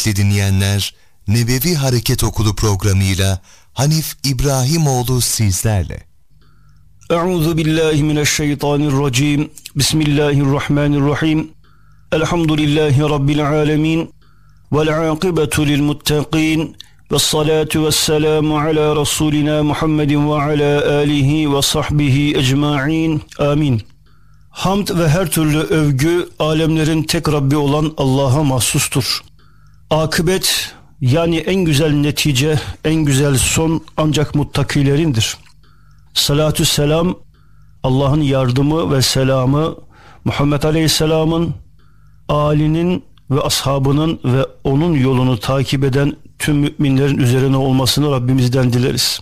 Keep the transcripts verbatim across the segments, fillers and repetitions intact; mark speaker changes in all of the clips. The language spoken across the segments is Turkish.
Speaker 1: kıymetli dinleyenler, Nebevi Hareket Okulu programıyla Hanif İbrahimoğlu sizlerle.
Speaker 2: Euzu billahi mineşşeytanirracim. Bismillahirrahmanirrahim. Elhamdülillahi rabbil alamin. Vel akibetu lil muttaqin. Ves salatu vesselamu ala rasulina Muhammedin ve ala alihi ve sahbihi ecmaîn. Amin. Hamd ve her türlü övgü alemlerin tek Rabbi olan Allah'a mahsustur. Akıbet, yani en güzel netice, en güzel son ancak muttakilerindir. Salatü selam, Allah'ın yardımı ve selamı Muhammed Aleyhisselam'ın, âlinin ve ashabının ve onun yolunu takip eden tüm müminlerin üzerine olmasını Rabbimizden dileriz.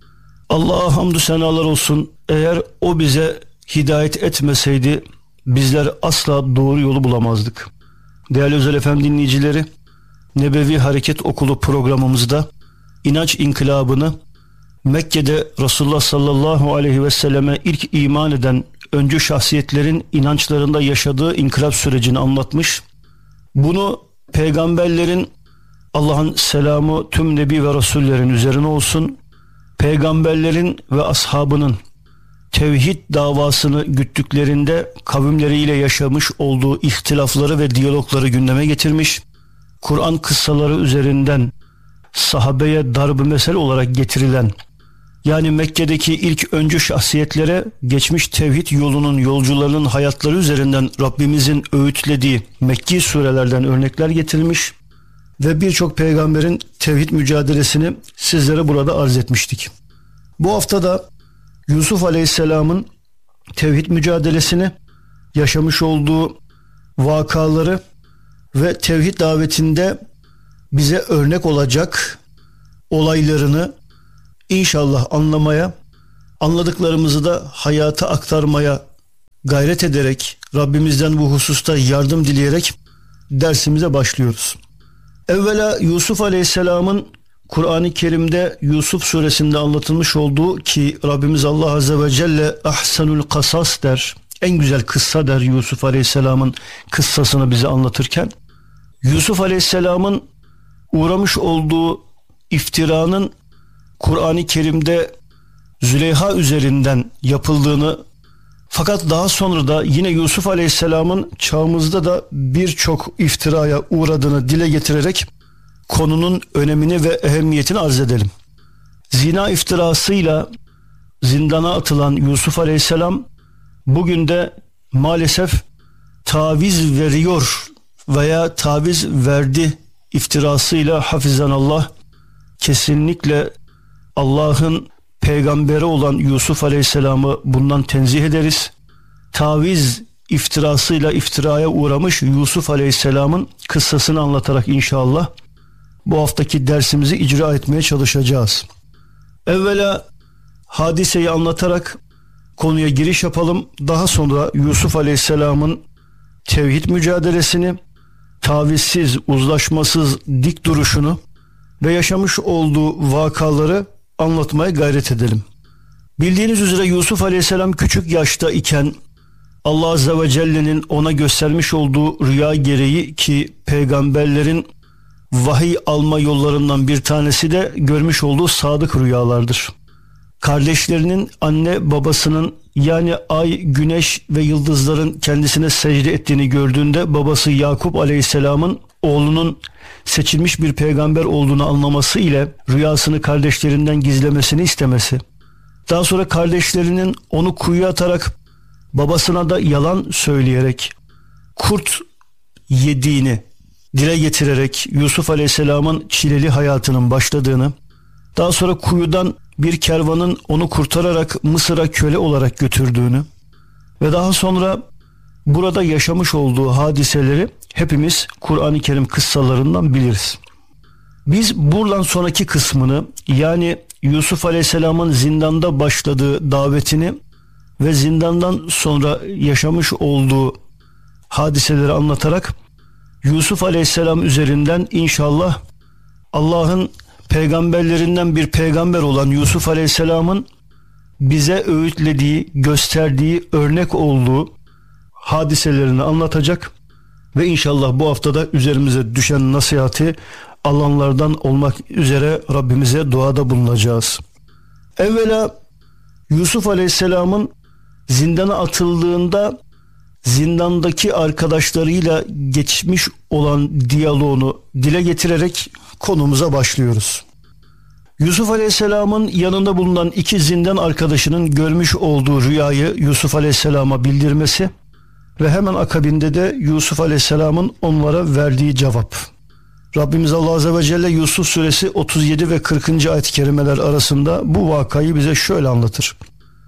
Speaker 2: Allah'a hamdü senalar olsun. Eğer o bize hidayet etmeseydi bizler asla doğru yolu bulamazdık. Değerli Özel Efem dinleyicileri, Nebevi Hareket Okulu programımızda inanç inkılabını, Mekke'de Resulullah sallallahu aleyhi ve selleme ilk iman eden öncü şahsiyetlerin inançlarında yaşadığı inkılap sürecini anlatmış. Bunu peygamberlerin, Allah'ın selamı tüm nebi ve rasullerin üzerine olsun, peygamberlerin ve ashabının tevhid davasını güttüklerinde kavimleriyle yaşamış olduğu ihtilafları ve diyalogları gündeme getirmiş. Kur'an kıssaları üzerinden sahabeye darb-ı mesel olarak getirilen, yani Mekke'deki ilk öncü şahsiyetlere geçmiş tevhid yolunun yolcularının hayatları üzerinden Rabbimizin öğütlediği Mekki surelerden örnekler getirilmiş ve birçok peygamberin tevhid mücadelesini sizlere burada arz etmiştik. Bu hafta da Yusuf Aleyhisselam'ın tevhid mücadelesini, yaşamış olduğu vakaları ve tevhid davetinde bize örnek olacak olaylarını İnşallah anlamaya, anladıklarımızı da hayata aktarmaya gayret ederek, Rabbimizden bu hususta yardım dileyerek dersimize başlıyoruz. Evvela Yusuf Aleyhisselam'ın Kur'an-ı Kerim'de Yusuf suresinde anlatılmış olduğu, ki Rabbimiz Allah Azze ve Celle ahsenul kasas der, en güzel kıssa der Yusuf Aleyhisselam'ın kıssasını bize anlatırken, Yusuf Aleyhisselam'ın uğramış olduğu iftiranın Kur'an-ı Kerim'de Züleyha üzerinden yapıldığını, fakat daha sonra da yine Yusuf Aleyhisselam'ın çağımızda da birçok iftiraya uğradığını dile getirerek konunun önemini ve ehemmiyetini arz edelim. Zina iftirasıyla zindana atılan Yusuf Aleyhisselam bugün de maalesef taviz veriyor veya taviz verdi iftirasıyla hafizanallah, kesinlikle Allah'ın peygamberi olan Yusuf Aleyhisselam'ı bundan tenzih ederiz. Taviz iftirasıyla iftiraya uğramış Yusuf Aleyhisselam'ın kıssasını anlatarak inşallah bu haftaki dersimizi icra etmeye çalışacağız. Evvela hadiseyi anlatarak konuya giriş yapalım. Daha sonra Yusuf Aleyhisselam'ın tevhid mücadelesini, tavizsiz, uzlaşmasız dik duruşunu ve yaşamış olduğu vakaları anlatmaya gayret edelim. Bildiğiniz üzere Yusuf Aleyhisselam küçük yaşta iken Allah Azze ve Celle'nin ona göstermiş olduğu rüya gereği, ki peygamberlerin vahiy alma yollarından bir tanesi de görmüş olduğu sadık rüyalardır. Kardeşlerinin anne babasının, yani ay, güneş ve yıldızların kendisine secde ettiğini gördüğünde babası Yakup Aleyhisselam'ın oğlunun seçilmiş bir peygamber olduğunu anlaması ile rüyasını kardeşlerinden gizlemesini istemesi, daha sonra kardeşlerinin onu kuyuya atarak babasına da yalan söyleyerek kurt yediğini dile getirerek Yusuf Aleyhisselam'ın çileli hayatının başladığını, daha sonra kuyudan bir kervanın onu kurtararak Mısır'a köle olarak götürdüğünü ve daha sonra burada yaşamış olduğu hadiseleri hepimiz Kur'an-ı Kerim kıssalarından biliriz. Biz buradan sonraki kısmını, yani Yusuf Aleyhisselam'ın zindanda başladığı davetini ve zindandan sonra yaşamış olduğu hadiseleri anlatarak Yusuf Aleyhisselam üzerinden inşallah Allah'ın peygamberlerinden bir peygamber olan Yusuf Aleyhisselam'ın bize öğütlediği, gösterdiği, örnek olduğu hadiselerini anlatacak Ve inşallah bu haftada üzerimize düşen nasihati alanlardan olmak üzere Rabbimize duada bulunacağız. Evvela Yusuf Aleyhisselam'ın zindana atıldığında zindandaki arkadaşlarıyla geçmiş olan diyaloğunu dile getirerek konumuza başlıyoruz. Yusuf Aleyhisselam'ın yanında bulunan iki zindan arkadaşının görmüş olduğu rüyayı Yusuf Aleyhisselam'a bildirmesi ve hemen akabinde de Yusuf Aleyhisselam'ın onlara verdiği cevap. Rabbimiz Allah Azze ve Celle Yusuf Suresi otuz yedi ve kırkıncı ayet-i kerimeler arasında bu vakayı bize şöyle anlatır.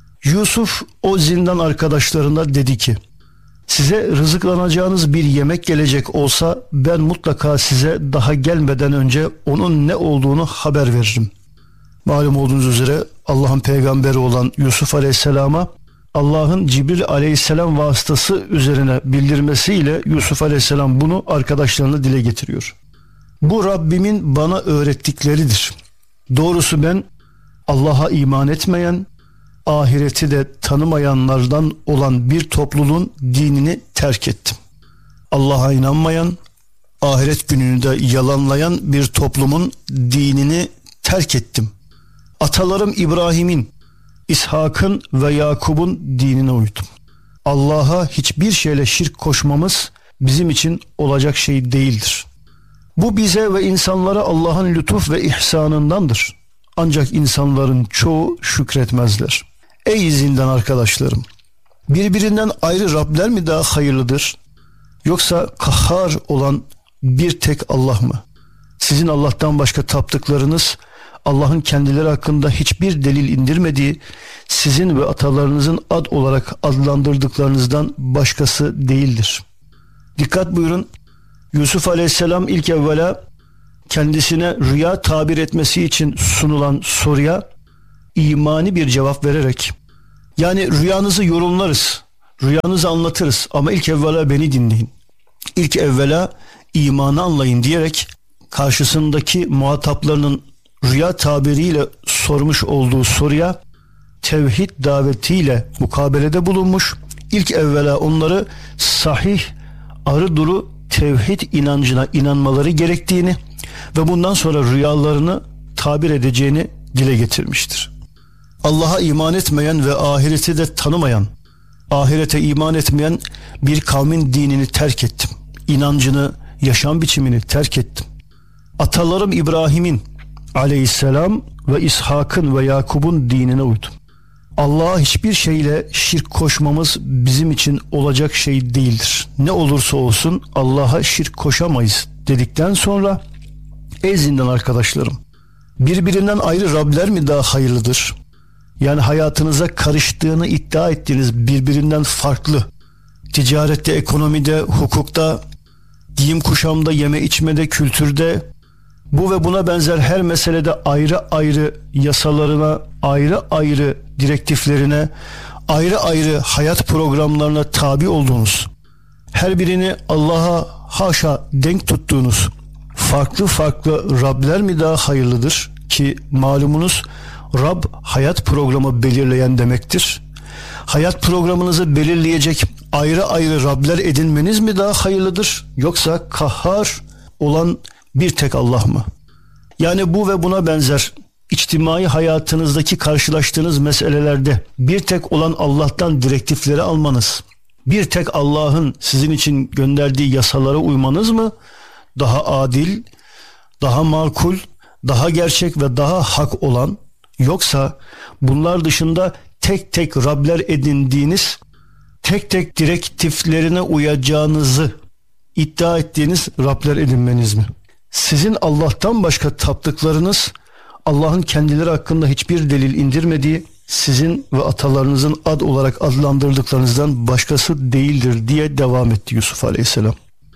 Speaker 2: Yusuf o zindan arkadaşlarına dedi ki, size rızıklanacağınız bir yemek gelecek olsa ben mutlaka size daha gelmeden önce onun ne olduğunu haber veririm. Malum olduğunuz üzere Allah'ın peygamberi olan Yusuf Aleyhisselam'a Allah'ın Cibril Aleyhisselam vasıtası üzerine bildirmesiyle Yusuf Aleyhisselam bunu arkadaşlarına dile getiriyor. Bu Rabbimin bana öğrettikleridir. Doğrusu ben Allah'a iman etmeyen, ahireti de tanımayanlardan olan bir topluluğun dinini terk ettim. Allah'a inanmayan, ahiret gününü de yalanlayan bir toplumun dinini terk ettim. Atalarım İbrahim'in, İshak'ın ve Yakub'un dinine uydum. Allah'a hiçbir şeyle şirk koşmamız bizim için olacak şey değildir. Bu bize ve insanlara Allah'ın lütuf ve ihsanındandır. Ancak insanların çoğu şükretmezler. Ey zindan arkadaşlarım! Birbirinden ayrı Rabler mi daha hayırlıdır? Yoksa kahhar olan bir tek Allah mı? Sizin Allah'tan başka taptıklarınız, Allah'ın kendileri hakkında hiçbir delil indirmediği, sizin ve atalarınızın ad olarak adlandırdıklarınızdan başkası değildir. Dikkat buyurun, Yusuf Aleyhisselam ilk evvela kendisine rüya tabir etmesi için sunulan soruya imani bir cevap vererek, yani rüyanızı yorumlarız, rüyanızı anlatırız ama ilk evvela beni dinleyin, İlk evvela imanı anlayın diyerek karşısındaki muhataplarının rüya tabiriyle sormuş olduğu soruya tevhid davetiyle mukabelede bulunmuş, İlk evvela onları sahih, arı duru tevhid inancına inanmaları gerektiğini ve bundan sonra rüyalarını tabir edeceğini dile getirmiştir. Allah'a iman etmeyen ve ahireti de tanımayan, ahirete iman etmeyen bir kavmin dinini terk ettim. İnancını, yaşam biçimini terk ettim. Atalarım İbrahim'in aleyhisselam ve İshak'ın ve Yakub'un dinine uydum. Allah'a hiçbir şeyle şirk koşmamız bizim için olacak şey değildir. Ne olursa olsun Allah'a şirk koşamayız dedikten sonra, ey zindan arkadaşlarım, birbirinden ayrı Rabler mi daha hayırlıdır? Yani hayatınıza karıştığını iddia ettiğiniz birbirinden farklı, ticarette, ekonomide, hukukta, giyim kuşamda, yeme içmede, kültürde, bu ve buna benzer her meselede ayrı ayrı yasalarına, ayrı ayrı direktiflerine, ayrı ayrı hayat programlarına tabi olduğunuz, her birini Allah'a haşa denk tuttuğunuz farklı farklı Rabler mi daha hayırlıdır? Ki malumunuz Rab hayat programı belirleyen demektir. Hayat programınızı belirleyecek ayrı ayrı Rabler edinmeniz mi daha hayırlıdır? Yoksa kahhar olan bir tek Allah mı? Yani bu ve buna benzer içtimai hayatınızdaki karşılaştığınız meselelerde bir tek olan Allah'tan direktifleri almanız, bir tek Allah'ın sizin için gönderdiği yasalara uymanız mı daha adil, daha makul, daha gerçek ve daha hak olan, yoksa bunlar dışında tek tek Rabler edindiğiniz, tek tek direktiflerine uyacağınızı iddia ettiğiniz Rabler edinmeniz mi? Sizin Allah'tan başka taptıklarınız, Allah'ın kendileri hakkında hiçbir delil indirmediği, sizin ve atalarınızın ad olarak adlandırdıklarınızdan başkası değildir diye devam etti Yusuf Aleyhisselam.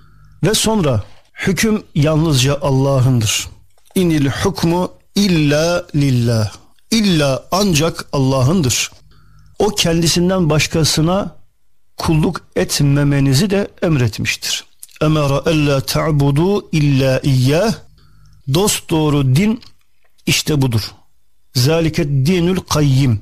Speaker 2: Ve sonra hüküm yalnızca Allah'ındır. İnil hukmu illa lillah. İlla ancak Allah'ındır. O kendisinden başkasına kulluk etmemenizi de emretmiştir. Emara alla ta'budu illa iyyah. Dost doğru din işte budur. Zalike dinul kayyim.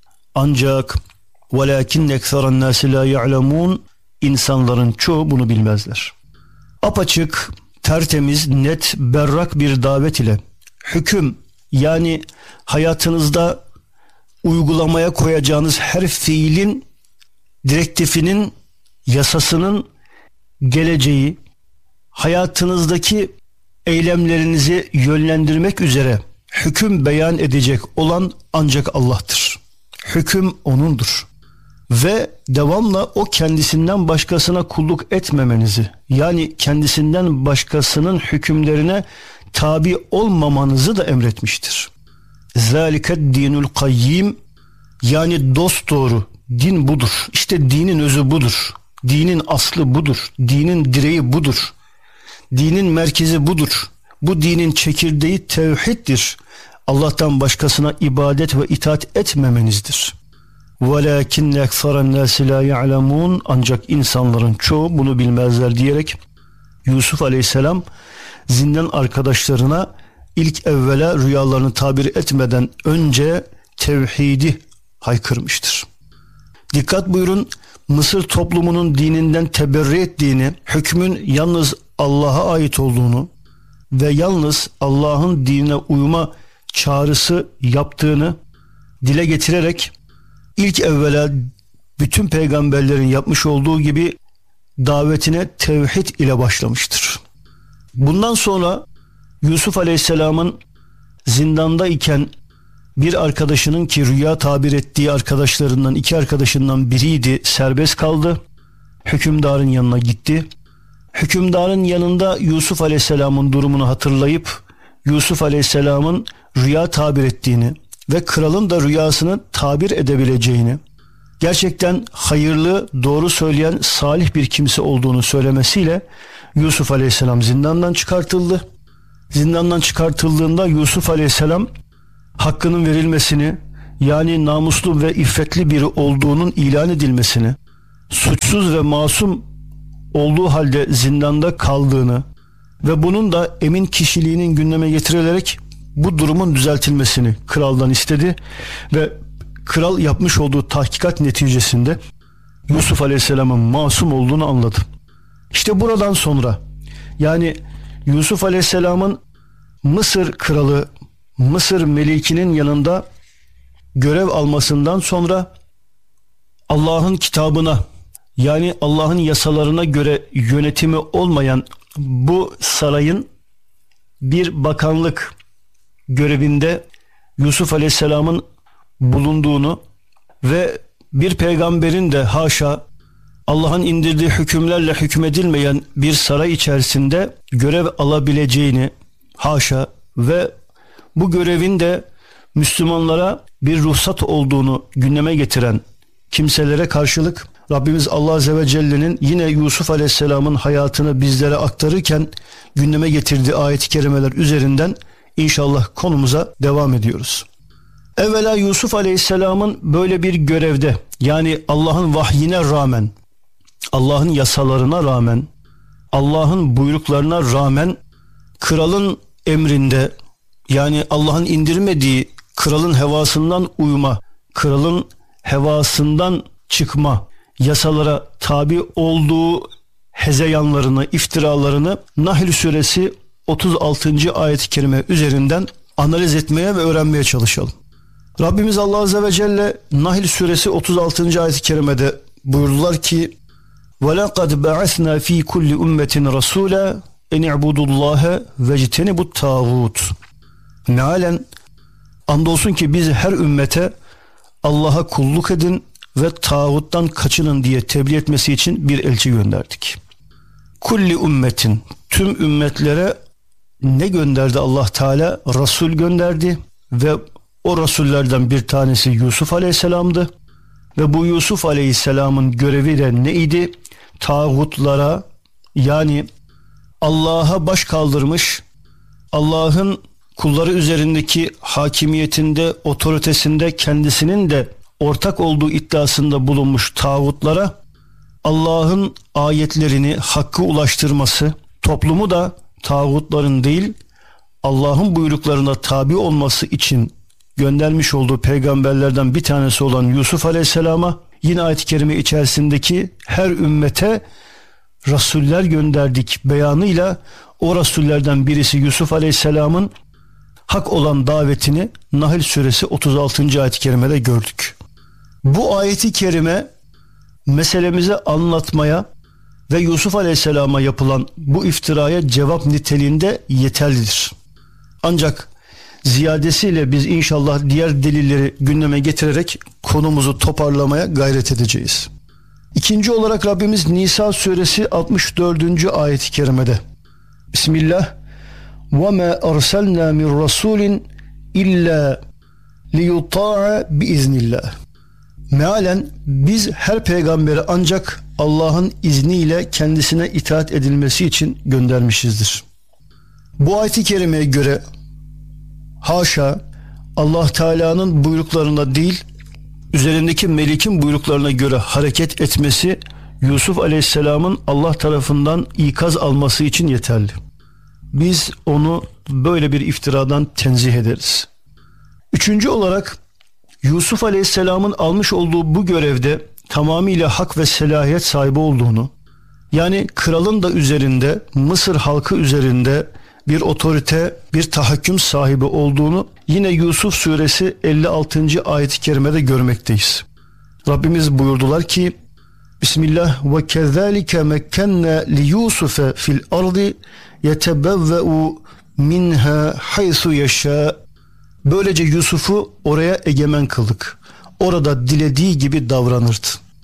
Speaker 2: Ancak velakinne ekseren nâsi lâ ya'lemûn. İnsanların çoğu bunu bilmezler. apaçık, tertemiz, net, berrak bir davet ile hüküm, yani hayatınızda uygulamaya koyacağınız her fiilin direktifinin, yasasının geleceği, hayatınızdaki eylemlerinizi yönlendirmek üzere hüküm beyan edecek olan ancak Allah'tır. Hüküm O'nundur. Ve devamla o kendisinden başkasına kulluk etmemenizi, yani kendisinden başkasının hükümlerine tabi olmamanızı da emretmiştir. Zâliket dinul kayyim, yani dosdoğru din budur. İşte dinin özü budur. Dinin aslı budur. Dinin direği budur. Dinin merkezi budur. Bu dinin çekirdeği tevhiddir. Allah'tan başkasına ibadet ve itaat etmemenizdir. وَلَاكِنَّ اَكْفَرَ النَّاسِ لَا يَعْلَمُونَ, ancak insanların çoğu bunu bilmezler diyerek Yusuf Aleyhisselam zindan arkadaşlarına ilk evvela rüyalarını tabir etmeden önce tevhidi haykırmıştır. Dikkat buyurun, Mısır toplumunun dininden teberri ettiğini, hükmün yalnız Allah'a ait olduğunu ve yalnız Allah'ın dinine uyma çağrısı yaptığını dile getirerek ilk evvela bütün peygamberlerin yapmış olduğu gibi davetine tevhid ile başlamıştır. Bundan sonra Yusuf Aleyhisselam'ın zindanda iken bir arkadaşının, ki rüya tabir ettiği arkadaşlarından, iki arkadaşından biriydi, serbest kaldı. Hükümdarın yanına gitti. Hükümdarın yanında Yusuf Aleyhisselam'ın durumunu hatırlayıp Yusuf Aleyhisselam'ın rüya tabir ettiğini ve kralın da rüyasını tabir edebileceğini, gerçekten hayırlı, doğru söyleyen salih bir kimse olduğunu söylemesiyle Yusuf Aleyhisselam zindandan çıkartıldı. Zindandan çıkartıldığında Yusuf Aleyhisselam hakkının verilmesini, yani namuslu ve iffetli biri olduğunun ilan edilmesini, suçsuz ve masum olduğu halde zindanda kaldığını ve bunun da emin kişiliğinin gündeme getirilerek bu durumun düzeltilmesini kraldan istedi ve kral yapmış olduğu tahkikat neticesinde Yusuf Aleyhisselam'ın masum olduğunu anladı. İşte buradan sonra, yani Yusuf Aleyhisselam'ın Mısır kralı, Mısır melikinin yanında görev almasından sonra Allah'ın kitabına, yani Allah'ın yasalarına göre yönetimi olmayan bu sarayın bir bakanlık görevinde Yusuf Aleyhisselam'ın bulunduğunu ve bir peygamberin de haşa Allah'ın indirdiği hükümlerle hükmedilmeyen bir saray içerisinde görev alabileceğini, haşa, ve bu görevin de Müslümanlara bir ruhsat olduğunu gündeme getiren kimselere karşılık Rabbimiz Allah Azze ve Celle'nin yine Yusuf Aleyhisselam'ın hayatını bizlere aktarırken gündeme getirdiği ayet-i kerimeler üzerinden inşallah konumuza devam ediyoruz. Evvela Yusuf Aleyhisselam'ın böyle bir görevde, yani Allah'ın vahyine rağmen, Allah'ın yasalarına rağmen, Allah'ın buyruklarına rağmen kralın emrinde, yani Allah'ın indirmediği, kralın hevasından uyma, kralın hevasından çıkma yasalara tabi olduğu hezeyanlarını, iftiralarını Nahl suresi otuz altıncı ayet-i kerime üzerinden analiz etmeye ve öğrenmeye çalışalım. Rabbimiz Allah Azze ve Celle Nahl suresi otuz altıncı ayet-i kerimede buyurdular ki وَلَقَدْ بَعَثْنَا ف۪ي كُلِّ اُمَّةٍ رَسُولًا اَنْ اِعْبُدُوا اللّٰهَ وَاجْتَنِبُوا الطَّاغُوتِ. Mealen, andolsun ki biz her ümmete Allah'a kulluk edin ve tağuttan kaçının diye tebliğ etmesi için bir elçi gönderdik. Kulli ümmetin, tüm ümmetlere ne gönderdi Allah Teala? Resul gönderdi ve o Resullerden bir tanesi Yusuf Aleyhisselam'dı. Ve bu Yusuf Aleyhisselam'ın görevi de neydi? Tağutlara, yani Allah'a baş kaldırmış, Allah'ın kulları üzerindeki hakimiyetinde, otoritesinde kendisinin de ortak olduğu iddiasında bulunmuş tağutlara Allah'ın ayetlerini, hakkı ulaştırması, toplumu da tağutların değil Allah'ın buyruklarına tabi olması için göndermiş olduğu peygamberlerden bir tanesi olan Yusuf Aleyhisselam'a, yine ayet-i kerime içerisindeki her ümmete rasuller gönderdik beyanıyla o rasullerden birisi Yusuf Aleyhisselam'ın hak olan davetini Nahl suresi otuz altıncı ayet-i kerimede gördük. Bu ayeti kerime meselemizi anlatmaya ve Yusuf Aleyhisselam'a yapılan bu iftiraya cevap niteliğinde yeterlidir. Ancak ziyadesiyle biz inşallah diğer delilleri gündeme getirerek konumuzu toparlamaya gayret edeceğiz. İkinci olarak Rabbimiz Nisa suresi altmış dördüncü ayet-i kerimede Bismillah وَمَا أَرْسَلْنَا مِنْ رَسُولٍ إِلَّا لِيُطَاعَ بِإِذْنِ اللّٰهِ Mealen biz her peygamberi ancak Allah'ın izniyle kendisine itaat edilmesi için göndermişizdir. Bu ayet-i kerimeye göre haşa Allah Teala'nın buyruklarına değil, üzerindeki melikin buyruklarına göre hareket etmesi Yusuf Aleyhisselam'ın Allah tarafından ikaz alması için yeterli. Biz onu böyle bir iftiradan tenzih ederiz. Üçüncü olarak Yusuf Aleyhisselam'ın almış olduğu bu görevde tamamıyla hak ve selahiyet sahibi olduğunu, yani kralın da üzerinde, Mısır halkı üzerinde bir otorite, bir tahakküm sahibi olduğunu yine Yusuf suresi elli altıncı ayet-i kerimede görmekteyiz. Rabbimiz buyurdular ki Bismillah ve kezalike mekkenna li Yusufa fil ardı yetebevve'u minha haythu yasha. Böylece Yusuf'u oraya egemen kıldık. Orada dilediği gibi davranırdı.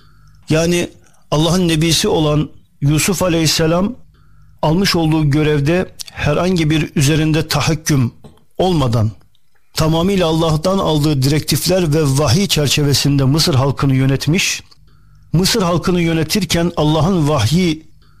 Speaker 2: Yani Allah'ın nebisi olan Yusuf Aleyhisselam almış olduğu görevde herhangi bir üzerinde tahakküm olmadan tamamıyla Allah'tan aldığı direktifler ve vahiy çerçevesinde Mısır halkını yönetmiş. Mısır halkını yönetirken Allah'ın vahyi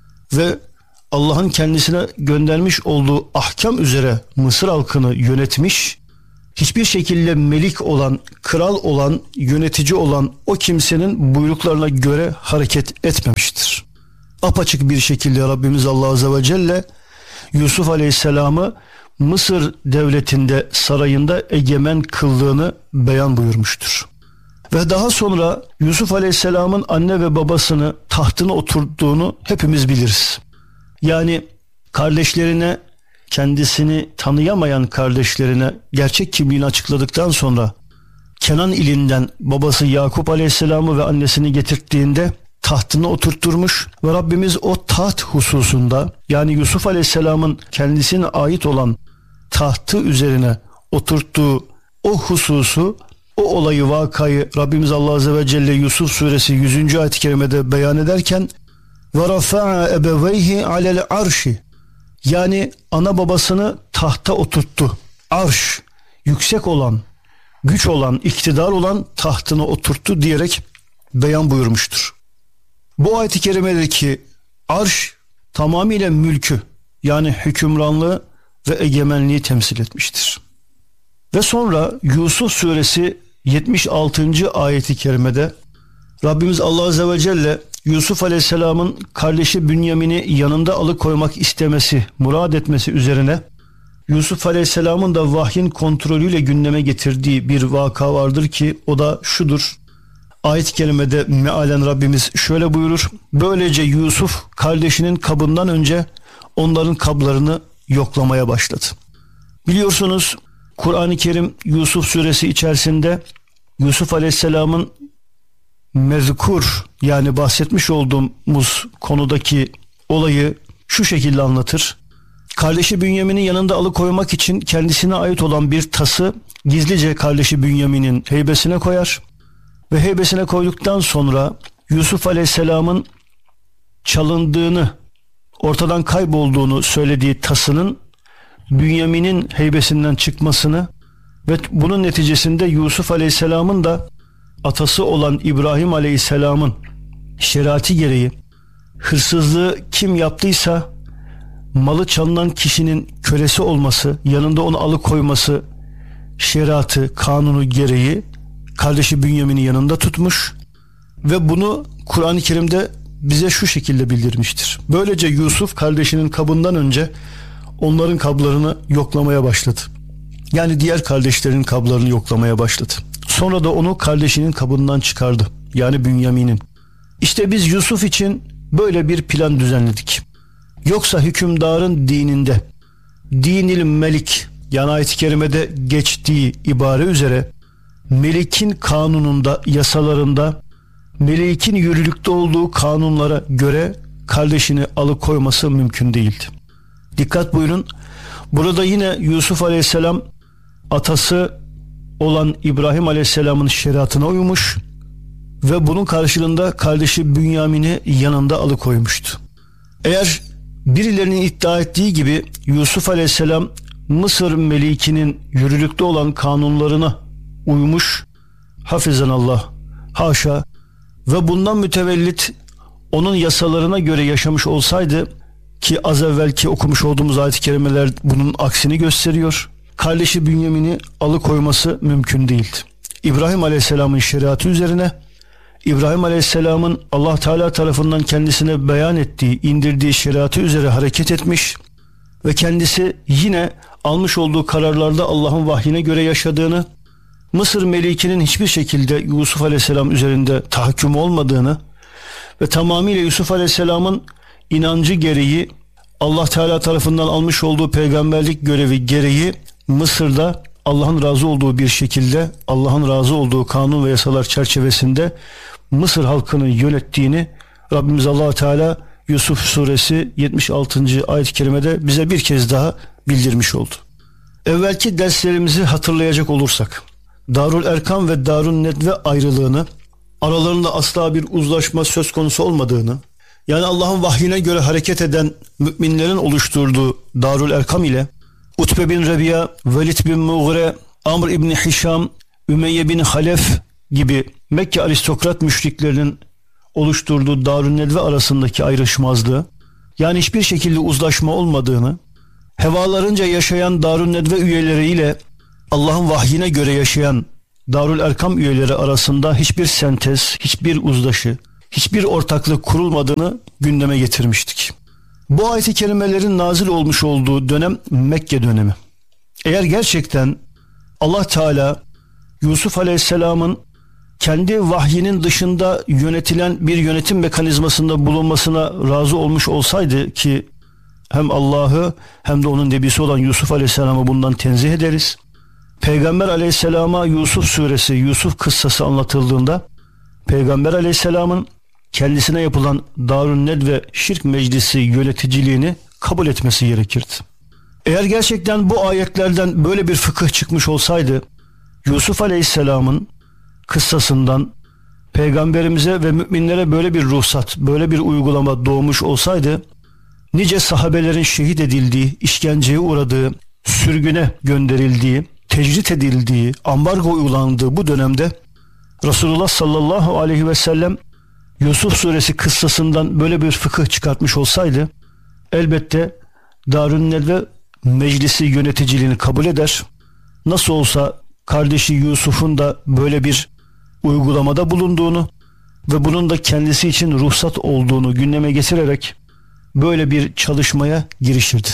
Speaker 2: ve Allah'ın kendisine göndermiş olduğu ahkam üzere Mısır halkını yönetmiş. Hiçbir şekilde melik olan, kral olan, yönetici olan o kimsenin buyruklarına göre hareket etmemiştir. Apaçık bir şekilde Rabbimiz Allah Azze ve Celle Yusuf Aleyhisselam'ı Mısır devletinde sarayında egemen kıldığını beyan buyurmuştur. Ve daha sonra Yusuf Aleyhisselam'ın anne ve babasını tahtına oturttuğunu hepimiz biliriz. Yani kardeşlerine, kendisini tanıyamayan kardeşlerine gerçek kimliğini açıkladıktan sonra Kenan ilinden babası Yakup Aleyhisselam'ı ve annesini getirttiğinde tahtına oturtturmuş ve Rabbimiz o taht hususunda, yani Yusuf Aleyhisselam'ın kendisine ait olan tahtı üzerine oturttuğu o hususu, o olayı, vakayı Rabbimiz Allah Azze ve Celle Yusuf suresi yüzüncü ayet-i kerimede beyan ederken ve rafa'a ebeveyhi alel arşi, yani ana babasını tahta oturttu. Arş, yüksek olan, güç olan, iktidar olan tahtına oturttu diyerek beyan buyurmuştur. Bu ayet-i kerimedeki arş tamamıyla mülkü, yani hükümranlığı ve egemenliği temsil etmiştir. Ve sonra Yusuf suresi yetmiş altıncı ayet-i kerimede Rabbimiz Allah Azze ve Celle Yusuf Aleyhisselam'ın kardeşi Bünyamin'i yanında alıkoymak istemesi, murad etmesi üzerine Yusuf Aleyhisselam'ın da vahyin kontrolüyle gündeme getirdiği bir vaka vardır ki o da şudur. Ayet-i kerimede mealen Rabbimiz şöyle buyurur. Böylece Yusuf kardeşinin kabından önce onların kablarını yoklamaya başladı. Biliyorsunuz Kur'an-ı Kerim Yusuf suresi içerisinde Yusuf Aleyhisselam'ın mezkur, yani bahsetmiş olduğumuz konudaki olayı şu şekilde anlatır. Kardeşi Bünyamin'i yanında alıkoymak için kendisine ait olan bir tası gizlice kardeşi Bünyamin'in heybesine koyar ve heybesine koyduktan sonra Yusuf Aleyhisselam'ın çalındığını, ortadan kaybolduğunu söylediği tasının Bünyamin'in heybesinden çıkmasını ve bunun neticesinde Yusuf Aleyhisselam'ın da atası olan İbrahim Aleyhisselam'ın şeriatı gereği hırsızlığı kim yaptıysa malı çalınan kişinin kölesi olması, yanında onu alıkoyması şeriatı, kanunu gereği kardeşi Bünyamin'i yanında tutmuş ve bunu Kur'an-ı Kerim'de bize şu şekilde bildirmiştir. Böylece Yusuf kardeşinin kabından önce onların kablarını yoklamaya başladı. Yani diğer kardeşlerin kablarını yoklamaya başladı. Sonra da onu kardeşinin kabından çıkardı. Yani Bünyamin'in. İşte biz Yusuf için böyle bir plan düzenledik. Yoksa hükümdarın dininde, dinil melik, yani ayet-i kerimede geçtiği ibare üzere, melikin kanununda, yasalarında, melikin yürürlükte olduğu kanunlara göre kardeşini alıkoyması mümkün değildi. Dikkat buyurun. Burada yine Yusuf Aleyhisselam atası olan İbrahim Aleyhisselam'ın şeriatına uymuş ve bunun karşılığında kardeşi Bünyamin'i yanında alıkoymuştu. Eğer birilerinin iddia ettiği gibi Yusuf Aleyhisselam Mısır melikinin yürürlükte olan kanunlarına uymuş, hafizanallah, haşa, ve bundan mütevellit onun yasalarına göre yaşamış olsaydı, ki az evvelki okumuş olduğumuz ayet-i kerimeler bunun aksini gösteriyor, kardeşi Bünyamin'i alıkoyması mümkün değildi. İbrahim Aleyhisselam'ın şeriatı üzerine, İbrahim Aleyhisselam'ın Allah Teala tarafından kendisine beyan ettiği, indirdiği şeriatı üzere hareket etmiş ve kendisi yine almış olduğu kararlarda Allah'ın vahyine göre yaşadığını, Mısır melikinin hiçbir şekilde Yusuf Aleyhisselam üzerinde tahakküm olmadığını ve tamamıyla Yusuf Aleyhisselam'ın inancı gereği Allah Teala tarafından almış olduğu peygamberlik görevi gereği Mısır'da Allah'ın razı olduğu bir şekilde, Allah'ın razı olduğu kanun ve yasalar çerçevesinde Mısır halkını yönettiğini Rabbimiz Allah Teala Yusuf suresi yetmiş altıncı ayet-i kerimede bize bir kez daha bildirmiş oldu. Evvelki derslerimizi hatırlayacak olursak, Darul Erkam ve Darun Nedve ayrılığını, aralarında asla bir uzlaşma söz konusu olmadığını, yani Allah'ın vahyine göre hareket eden müminlerin oluşturduğu Darul Erkam ile Utbe bin Rebiya, Velid bin Mughre, Amr İbni Hişam, Ümeyye bin Halef gibi Mekke aristokrat müşriklerinin oluşturduğu Darun Nedve arasındaki ayrışmazlığı, yani hiçbir şekilde uzlaşma olmadığını, hevalarınca yaşayan Darun Nedve üyeleriyle Allah'ın vahyine göre yaşayan Darul Erkam üyeleri arasında hiçbir sentez, hiçbir uzlaşı, hiçbir ortaklık kurulmadığını gündeme getirmiştik. Bu ayet-i kerimelerin nazil olmuş olduğu dönem Mekke dönemi. Eğer gerçekten Allah Teala Yusuf Aleyhisselam'ın kendi vahyinin dışında yönetilen bir yönetim mekanizmasında bulunmasına razı olmuş olsaydı, ki hem Allah'ı hem de onun nebisi olan Yusuf Aleyhisselam'ı bundan tenzih ederiz. Peygamber Aleyhisselam'a Yusuf suresi, Yusuf kıssası anlatıldığında Peygamber Aleyhisselam'ın kendisine yapılan Darun Nedve Şirk Meclisi yöneticiliğini kabul etmesi gerekirdi. Eğer gerçekten bu ayetlerden böyle bir fıkıh çıkmış olsaydı, Yusuf Aleyhisselam'ın kıssasından Peygamberimize ve müminlere böyle bir ruhsat, böyle bir uygulama doğmuş olsaydı, nice sahabelerin şehit edildiği, işkenceye uğradığı, sürgüne gönderildiği, tecrit edildiği, ambargo uygulandığı bu dönemde Resulullah sallallahu aleyhi ve sellem Yusuf suresi kıssasından böyle bir fıkıh çıkartmış olsaydı, elbette Darun Nedve meclisi yöneticiliğini kabul eder. Nasıl olsa kardeşi Yusuf'un da böyle bir uygulamada bulunduğunu ve bunun da kendisi için ruhsat olduğunu gündeme getirerek böyle bir çalışmaya girişirdi.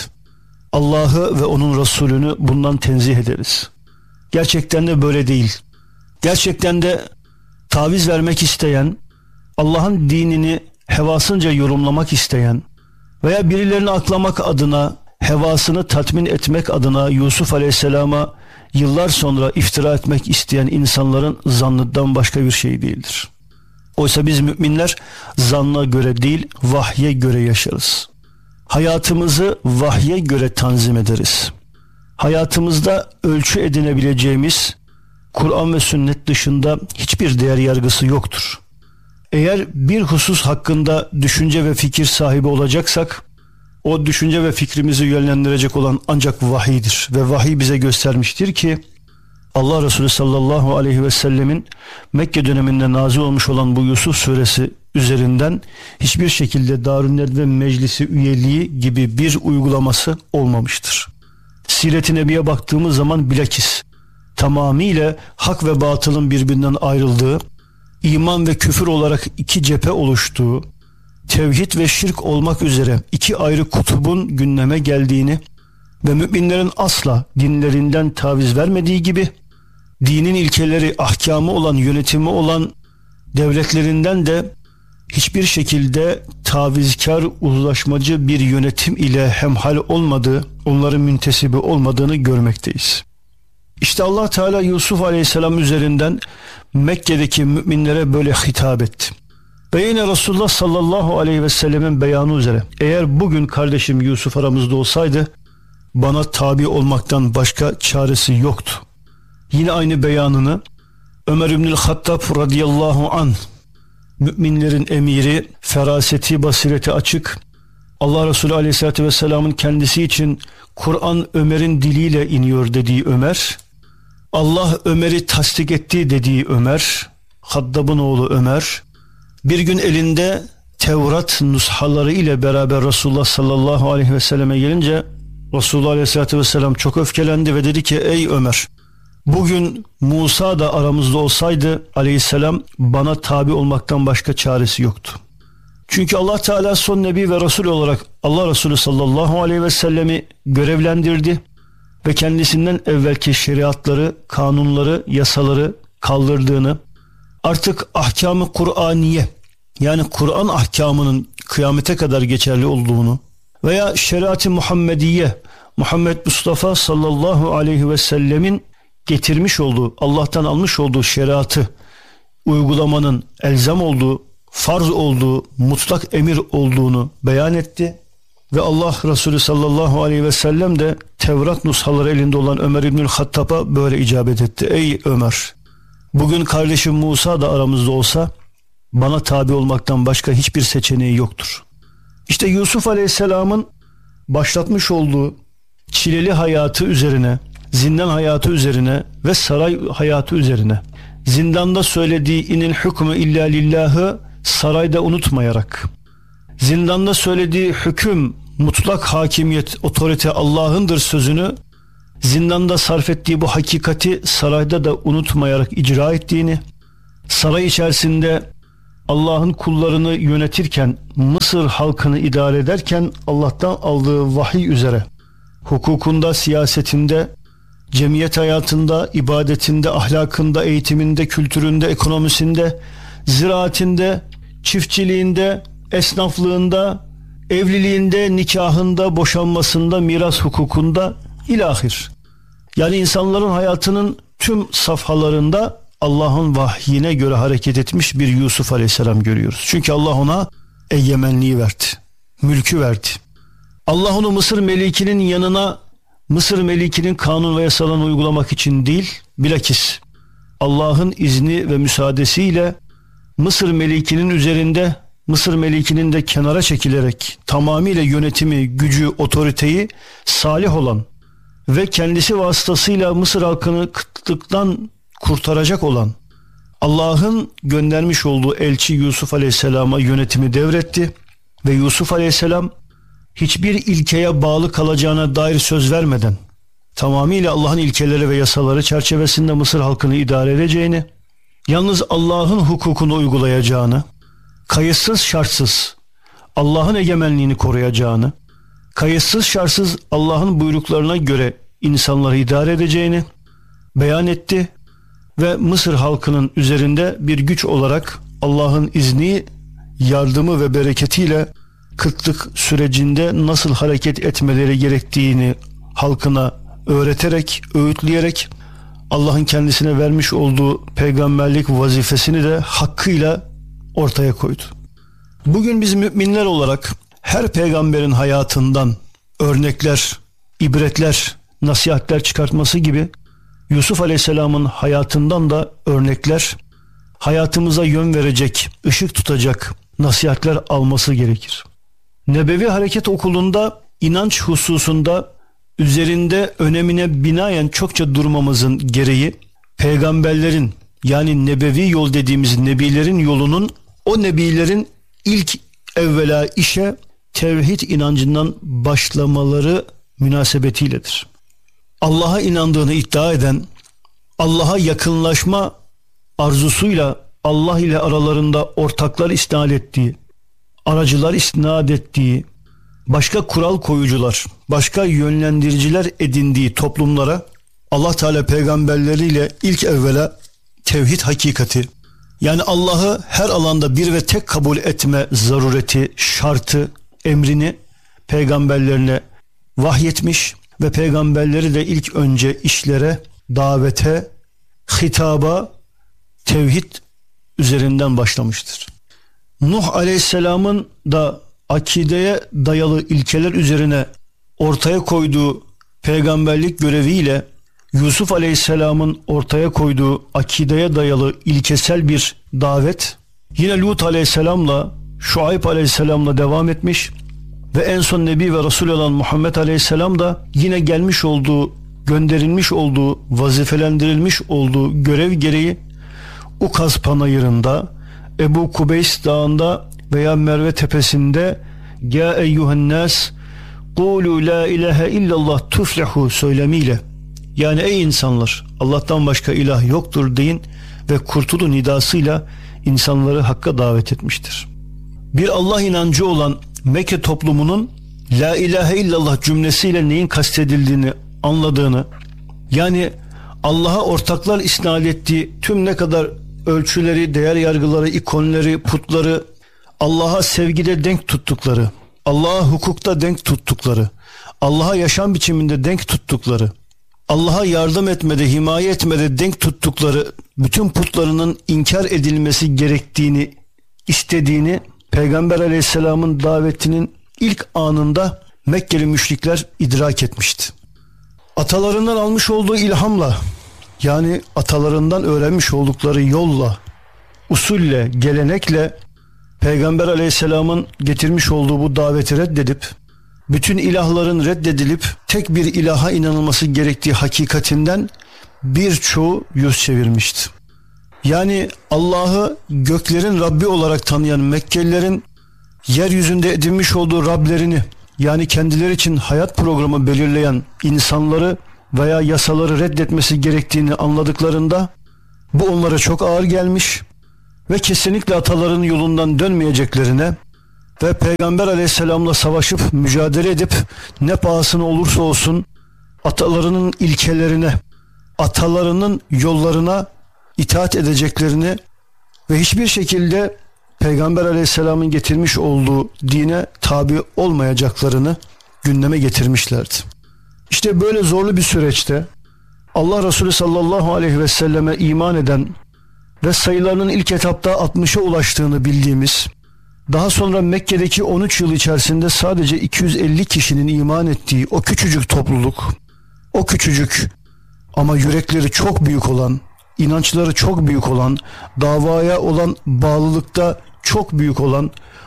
Speaker 2: Allah'ı ve onun Resulünü bundan tenzih ederiz. Gerçekten de böyle değil. Gerçekten de taviz vermek isteyen, Allah'ın dinini hevasınca yorumlamak isteyen veya birilerini aklamak adına, hevasını tatmin etmek adına Yusuf Aleyhisselam'a yıllar sonra iftira etmek isteyen insanların zannından başka bir şey değildir. Oysa biz müminler zanna göre değil, vahye göre yaşarız. Hayatımızı vahye göre tanzim ederiz. Hayatımızda ölçü edinebileceğimiz Kur'an ve sünnet dışında hiçbir değer yargısı yoktur. Eğer bir husus hakkında düşünce ve fikir sahibi olacaksak, o düşünce ve fikrimizi yönlendirecek olan ancak vahiydir. Ve vahiy bize göstermiştir ki Allah Resulü sallallahu aleyhi ve sellemin Mekke döneminde nazil olmuş olan bu Yusuf suresi üzerinden hiçbir şekilde Darun Nedve meclisi üyeliği gibi bir uygulaması olmamıştır. Siret-i Nebi'ye baktığımız zaman bilakis tamamıyla hak ve batılın birbirinden ayrıldığı, iman ve küfür olarak iki cephe oluştuğu, tevhid ve şirk olmak üzere iki ayrı kutubun gündeme geldiğini ve müminlerin asla dinlerinden taviz vermediği gibi dinin ilkeleri, ahkamı olan, yönetimi olan devletlerinden de hiçbir şekilde tavizkar, uzlaşmacı bir yönetim ile hemhal olmadığı, onların müntesibi olmadığını görmekteyiz. İşte Allah Teala Yusuf Aleyhisselam üzerinden Mekke'deki müminlere böyle hitap etti. Ve yine Resulullah sallallahu aleyhi ve sellemin beyanı üzere, eğer bugün kardeşim Yusuf aramızda olsaydı bana tabi olmaktan başka çaresi yoktu. Yine aynı beyanını Ömer İbnül Hattab radıyallahu anh, müminlerin emiri, feraseti, basireti açık, Allah Resulü aleyhissalatü vesselamın kendisi için Kur'an Ömer'in diliyle iniyor dediği Ömer, Allah Ömer'i tasdik etti dediği Ömer, Hattab'ın oğlu Ömer, bir gün elinde Tevrat nushaları ile beraber Resulullah sallallahu aleyhi ve selleme gelince Resulullah aleyhissalatü vesselam çok öfkelendi ve dedi ki, ey Ömer, bugün Musa da aramızda olsaydı aleyhisselam bana tabi olmaktan başka çaresi yoktu. Çünkü Allah Teala son nebi ve Resul olarak Allah Resulü sallallahu aleyhi ve sellemi görevlendirdi ve kendisinden evvelki şeriatları, kanunları, yasaları kaldırdığını, artık ahkam-ı Kur'aniye, yani Kur'an ahkamının kıyamete kadar geçerli olduğunu veya şeriat-ı Muhammediye, Muhammed Mustafa sallallahu aleyhi ve sellemin getirmiş olduğu, Allah'tan almış olduğu şeriatı uygulamanın elzem olduğu, farz olduğu, mutlak emir olduğunu beyan etti. Ve Allah Resulü sallallahu aleyhi ve sellem de Tevrat nushaları elinde olan Ömer İbnül Hattab'a böyle icabet etti. Ey Ömer, bugün kardeşim Musa da aramızda olsa bana tabi olmaktan başka hiçbir seçeneği yoktur. İşte Yusuf Aleyhisselam'ın başlatmış olduğu çileli hayatı üzerine, zindan hayatı üzerine ve saray hayatı üzerine, zindanda söylediği inil hükmü illa lillahı sarayda unutmayarak, zindanda söylediği hüküm, mutlak hakimiyet, otorite Allah'ındır sözünü zindanda sarf ettiği bu hakikati sarayda da unutmayarak icra ettiğini, saray içerisinde Allah'ın kullarını yönetirken, Mısır halkını idare ederken Allah'tan aldığı vahiy üzere hukukunda, siyasetinde, cemiyet hayatında, ibadetinde, ahlakında, eğitiminde, kültüründe, ekonomisinde, ziraatinde, çiftçiliğinde, esnaflığında, evliliğinde, nikahında, boşanmasında, miras hukukunda ilahir. Yani insanların hayatının tüm safhalarında Allah'ın vahyine göre hareket etmiş bir Yusuf Aleyhisselam görüyoruz. Çünkü Allah ona egemenliği verdi, mülkü verdi. Allah onu Mısır melikinin yanına, Mısır melikinin kanun ve yasalarını uygulamak için değil, bilakis Allah'ın izni ve müsaadesiyle Mısır melikinin üzerinde, Mısır melikinin de kenara çekilerek tamamıyla yönetimi, gücü, otoriteyi salih olan ve kendisi vasıtasıyla Mısır halkını kıtlıktan kurtaracak olan Allah'ın göndermiş olduğu elçi Yusuf Aleyhisselam'a yönetimi devretti ve Yusuf Aleyhisselam hiçbir ilkeye bağlı kalacağına dair söz vermeden tamamıyla Allah'ın ilkeleri ve yasaları çerçevesinde Mısır halkını idare edeceğini, yalnız Allah'ın hukukunu uygulayacağını, kayıtsız şartsız Allah'ın egemenliğini koruyacağını, kayıtsız şartsız Allah'ın buyruklarına göre insanları idare edeceğini beyan etti ve Mısır halkının üzerinde bir güç olarak Allah'ın izni, yardımı ve bereketiyle kıtlık sürecinde nasıl hareket etmeleri gerektiğini halkına öğreterek, öğütleyerek Allah'ın kendisine vermiş olduğu peygamberlik vazifesini de hakkıyla ortaya koydu. Bugün biz müminler olarak her peygamberin hayatından örnekler, ibretler, nasihatler çıkartması gibi Yusuf Aleyhisselam'ın hayatından da örnekler, hayatımıza yön verecek, ışık tutacak nasihatler alması gerekir. Nebevi Hareket Okulu'nda inanç hususunda üzerinde önemine binaen çokça durmamızın gereği, peygamberlerin, yani nebevi yol dediğimiz nebilerin yolunun, o nebilerin ilk evvela işe tevhid inancından başlamaları münasebetiyledir. Allah'a inandığını iddia eden, Allah'a yakınlaşma arzusuyla Allah ile aralarında ortaklar isnat ettiği, aracılar isnat ettiği, başka kural koyucular, başka yönlendiriciler edindiği toplumlara Allah Teala peygamberleriyle ilk evvela tevhid hakikati, Yani Allah'ı her alanda bir ve tek kabul etme zarureti, şartı, emrini peygamberlerine vahyetmiş ve peygamberleri de ilk önce işlere, davete, hitaba, tevhid üzerinden başlamıştır. Nuh Aleyhisselam'ın da akideye dayalı ilkeler üzerine ortaya koyduğu peygamberlik göreviyle Yusuf Aleyhisselam'ın ortaya koyduğu akideye dayalı ilkesel bir davet yine Lut Aleyhisselam'la Şuayb Aleyhisselam'la devam etmiş ve en son Nebi ve Resul olan Muhammed Aleyhisselam da yine gelmiş olduğu, gönderilmiş olduğu, vazifelendirilmiş olduğu görev gereği Ukaz Panayırı'nda, Ebu Kubeys Dağı'nda veya Merve Tepesi'nde Ya eyyühen nas Kulu la ilahe illallah tuflehu söylemiyle, yani ey insanlar Allah'tan başka ilah yoktur deyin ve kurtulun nidasıyla insanları hakka davet etmiştir. Bir Allah inancı olan Mekke toplumunun la ilahe illallah cümlesiyle neyin kastedildiğini anladığını, yani Allah'a ortaklar isnat ettiği tüm ne kadar ölçüleri, değer yargıları, ikonları, putları Allah'a sevgide denk tuttukları, Allah'a hukukta denk tuttukları, Allah'a yaşam biçiminde denk tuttukları, Allah'a yardım etmede, himaye etmede denk tuttukları bütün putlarının inkar edilmesi gerektiğini istediğini Peygamber Aleyhisselam'ın davetinin ilk anında Mekkeli müşrikler idrak etmişti. Atalarından almış olduğu ilhamla, yani atalarından öğrenmiş oldukları yolla, usulle, gelenekle Peygamber Aleyhisselam'ın getirmiş olduğu bu daveti reddedip, bütün ilahların reddedilip tek bir ilaha inanılması gerektiği hakikatinden birçoğu yüz çevirmişti. Yani Allah'ı göklerin Rabbi olarak tanıyan Mekkelilerin yeryüzünde edinmiş olduğu Rablerini, yani kendileri için hayat programı belirleyen insanları veya yasaları reddetmesi gerektiğini anladıklarında bu onlara çok ağır gelmiş ve kesinlikle atalarının yolundan dönmeyeceklerine ve Peygamber Aleyhisselam'la savaşıp mücadele edip ne pahasına olursa olsun atalarının ilkelerine, atalarının yollarına itaat edeceklerini ve hiçbir şekilde Peygamber Aleyhisselam'ın getirmiş olduğu dine tabi olmayacaklarını gündeme getirmişlerdi. İşte böyle zorlu bir süreçte Allah Resulü sallallahu aleyhi ve selleme iman eden ve sayılarının ilk etapta altmışa ulaştığını bildiğimiz, daha sonra Mekke'deki on üç yıl içerisinde sadece iki yüz elli kişinin iman ettiği o küçücük topluluk, o küçücük ama yürekleri çok büyük olan, inançları çok büyük olan, davaya olan bağlılıkta çok büyük olan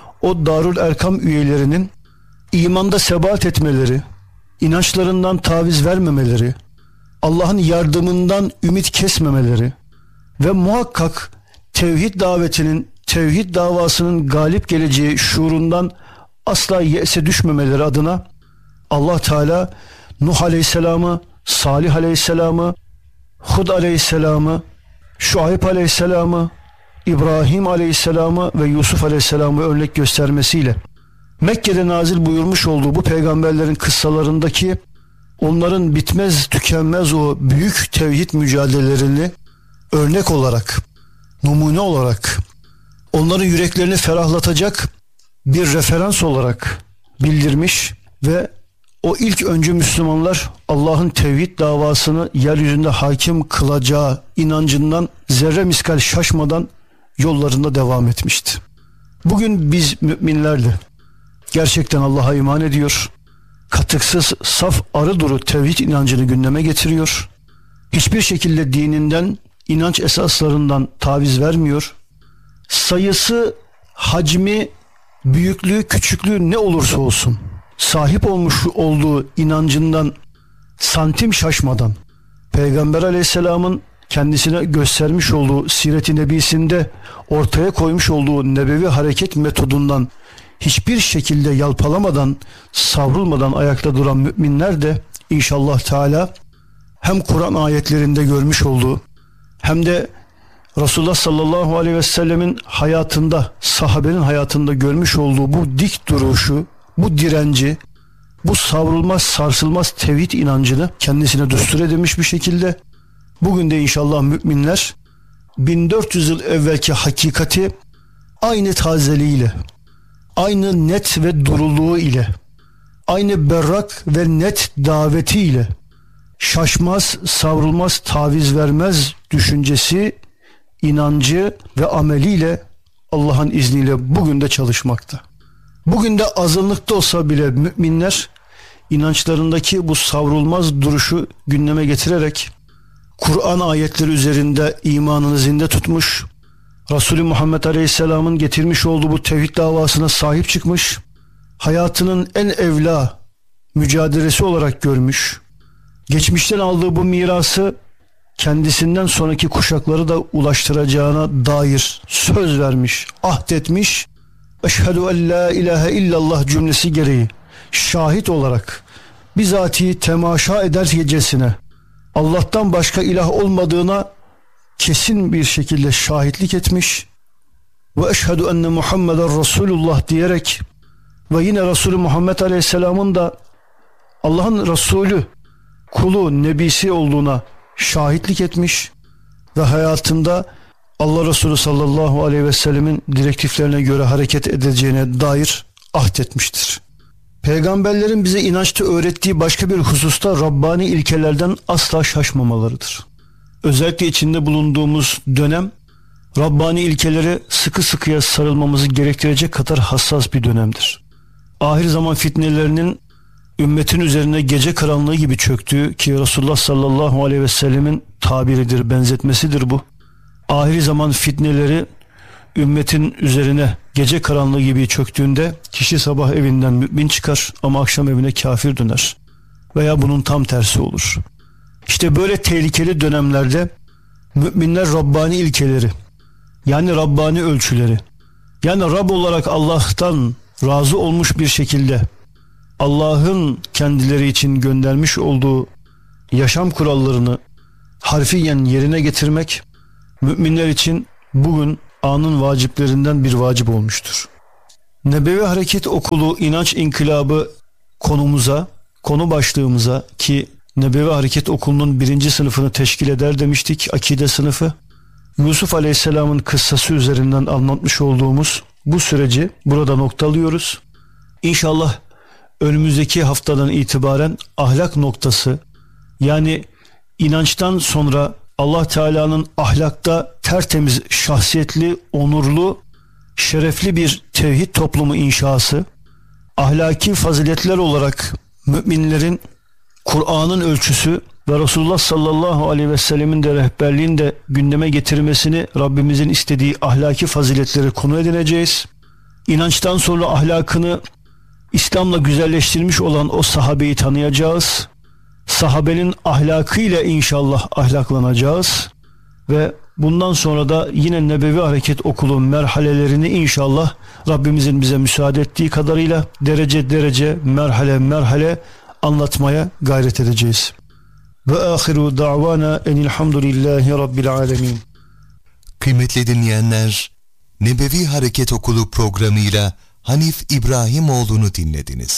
Speaker 2: o Darül Erkam üyelerinin imanda sebat etmeleri, inançlarından taviz vermemeleri, Allah'ın yardımından ümit kesmemeleri ve muhakkak tevhid davetinin, tevhid davasının galip geleceği şuurundan asla yese düşmemeleri adına Allah Teala Nuh Aleyhisselam'ı, Salih Aleyhisselam'ı, Hud Aleyhisselam'ı, Şuayb Aleyhisselam'ı, İbrahim Aleyhisselam'ı ve Yusuf Aleyhisselam'ı örnek göstermesiyle Mekke'de nazil buyurmuş olduğu bu peygamberlerin kıssalarındaki onların bitmez tükenmez o büyük tevhid mücadelelerini örnek olarak, numune olarak, onların yüreklerini ferahlatacak bir referans olarak bildirmiş ve o ilk öncü Müslümanlar Allah'ın tevhid davasını yeryüzünde hakim kılacağı inancından zerre miskal şaşmadan yollarında devam etmişti. Bugün biz müminler de gerçekten Allah'a iman ediyor, katıksız, saf, arı duru tevhid inancını gündeme getiriyor, hiçbir şekilde dininden, inanç esaslarından taviz vermiyor, sayısı, hacmi, büyüklüğü, küçüklüğü ne olursa olsun sahip olmuş olduğu inancından santim şaşmadan Peygamber Aleyhisselam'ın kendisine göstermiş olduğu siret-i nebisinde ortaya koymuş olduğu nebevi hareket metodundan hiçbir şekilde yalpalamadan, savrulmadan ayakta duran müminler de inşallah Teala hem Kur'an ayetlerinde görmüş olduğu hem de Resulullah sallallahu aleyhi ve sellemin hayatında, sahabenin hayatında görmüş olduğu bu dik duruşu, bu direnci, bu savrulmaz, sarsılmaz tevhid inancını kendisine düstur edilmiş bir şekilde bugün de inşallah müminler bin dört yüz yıl evvelki hakikati aynı tazeliğiyle, aynı net ve duruluğu ile, aynı berrak ve net davetiyle, şaşmaz, savrulmaz, taviz vermez düşüncesi, inancı ve ameliyle Allah'ın izniyle bugün de çalışmakta. Bugün de azınlıkta olsa bile müminler inançlarındaki bu savrulmaz duruşu gündeme getirerek Kur'an ayetleri üzerinde imanını zinde tutmuş, Resulü Muhammed Aleyhisselam'ın getirmiş olduğu bu tevhid davasına sahip çıkmış, hayatının en evla mücadelesi olarak görmüş, geçmişten aldığı bu mirası kendisinden sonraki kuşakları da ulaştıracağına dair söz vermiş, ahdetmiş, eşhedü en la ilahe illallah cümlesi gereği şahit olarak bizatihi temaşa edercesine Allah'tan başka ilah olmadığına kesin bir şekilde şahitlik etmiş ve eşhedü enne Muhammeden Resulullah diyerek ve yine Resulü Muhammed Aleyhisselam'ın da Allah'ın Resulü, kulu, nebisi olduğuna şahitlik etmiş ve hayatında Allah Resulü sallallahu aleyhi ve sellemin direktiflerine göre hareket edeceğine dair ahdetmiştir. Peygamberlerin bize inançta öğrettiği başka bir hususta Rabbani ilkelerden asla şaşmamalarıdır. Özellikle içinde bulunduğumuz dönem Rabbani ilkelere sıkı sıkıya sarılmamızı gerektirecek kadar hassas bir dönemdir. Ahir zaman fitnelerinin ümmetin üzerine gece karanlığı gibi çöktüğü ki Resulullah sallallahu aleyhi ve sellemin tabiridir, benzetmesidir bu. Ahir zaman fitneleri ümmetin üzerine gece karanlığı gibi çöktüğünde kişi sabah evinden mümin çıkar ama akşam evine kafir döner. Veya bunun tam tersi olur. İşte böyle tehlikeli dönemlerde müminler Rabbani ilkeleri, yani Rabbani ölçüleri, yani Rab olarak Allah'tan razı olmuş bir şekilde Allah'ın kendileri için göndermiş olduğu yaşam kurallarını harfiyen yerine getirmek müminler için bugün anın vaciplerinden bir vacip olmuştur. Nebevi Hareket Okulu İnanç İnkılabı konumuza, konu başlığımıza ki Nebevi Hareket Okulu'nun birinci sınıfını teşkil eder demiştik, akide sınıfı. Yusuf Aleyhisselam'ın kıssası üzerinden anlatmış olduğumuz bu süreci burada noktalıyoruz. İnşallah önümüzdeki haftadan itibaren ahlak noktası, yani inançtan sonra Allah Teala'nın ahlakta tertemiz, şahsiyetli, onurlu, şerefli bir tevhid toplumu inşası, ahlaki faziletler olarak müminlerin Kur'an'ın ölçüsü ve Resulullah sallallahu aleyhi ve sellemin de rehberliğinde gündeme getirmesini Rabbimizin istediği ahlaki faziletleri konu edineceğiz. İnançtan sonra ahlakını İslam'la güzelleştirmiş olan o sahabeyi tanıyacağız. Sahabenin ahlakıyla inşallah ahlaklanacağız ve bundan sonra da yine Nebevi Hareket Okulu merhalelerini inşallah Rabbimizin bize müsaade ettiği kadarıyla derece derece, merhale merhale anlatmaya gayret edeceğiz. Ve ahiru da'vana enilhamdülillahi rabbil alemin.
Speaker 1: Kıymetli dinleyenler, Nebevi Hareket Okulu programıyla Hanif İbrahimoğlu'nu dinlediniz.